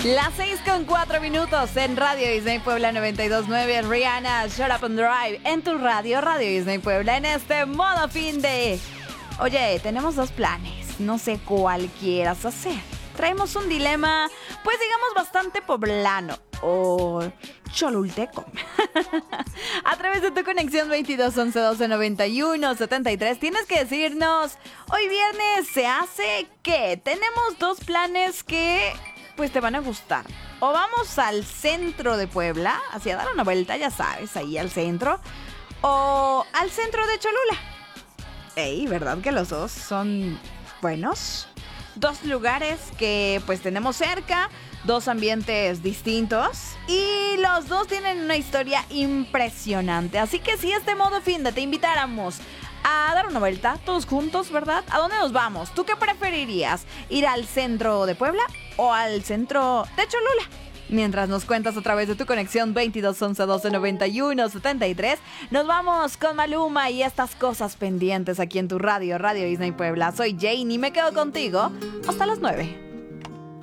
Las 6:04 en Radio Disney Puebla 92.9. Rihanna, Shut Up and Drive en tu radio, Radio Disney Puebla, en este modo fin de... Oye, tenemos dos planes, no sé cuál quieras hacer. Traemos un dilema, pues digamos bastante poblano o cholulteco. A través de tu conexión 22 11 12 91 73 tienes que decirnos, hoy viernes se hace ¿qué? Tenemos dos planes que pues te van a gustar. O vamos al centro de Puebla, hacia dar una vuelta, ya sabes, ahí al centro, o al centro de Cholula. Ey, ¿verdad que los dos son buenos? Dos lugares que pues tenemos cerca, dos ambientes distintos y los dos tienen una historia impresionante. Así que si este modo fin de te invitáramos a dar una vuelta, todos juntos, ¿verdad? ¿A dónde nos vamos? ¿Tú qué preferirías? ¿Ir al centro de Puebla o al centro de Cholula? Mientras nos cuentas a través de tu conexión 22 11 12 91 73, nos vamos con Maluma y estas cosas pendientes aquí en tu radio, Radio Disney Puebla. Soy Jane y me quedo contigo hasta las 9.